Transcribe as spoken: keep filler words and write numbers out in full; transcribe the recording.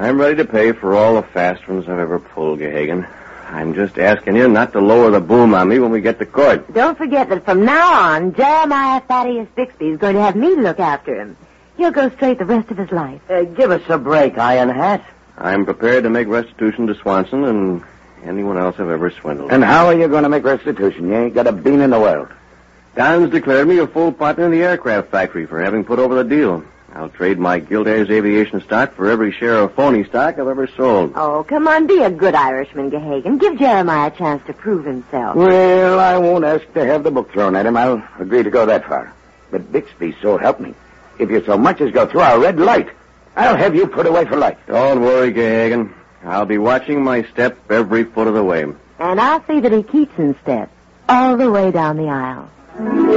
I'm ready to pay for all the fast ones I've ever pulled, Gahagan. I'm just asking you not to lower the boom on me when we get to court. Don't forget that from now on, Jeremiah Thaddeus Bixby is going to have me look after him. He'll go straight the rest of his life. Uh, give us a break, Iron Hat. I'm prepared to make restitution to Swanson and anyone else I've ever swindled. And how are you going to make restitution? You ain't got a bean in the world. Don's declared me a full partner in the aircraft factory for having put over the deal. I'll trade my Gildare's aviation stock for every share of phony stock I've ever sold. Oh, come on, be a good Irishman, Gahagan. Give Jeremiah a chance to prove himself. Well, I won't ask to have the book thrown at him. I'll agree to go that far. But Bixby, so help me. If you so much as go through our red light, I'll have you put away for life. Don't worry, Gahagan. I'll be watching my step every foot of the way. And I'll see that he keeps in step all the way down the aisle.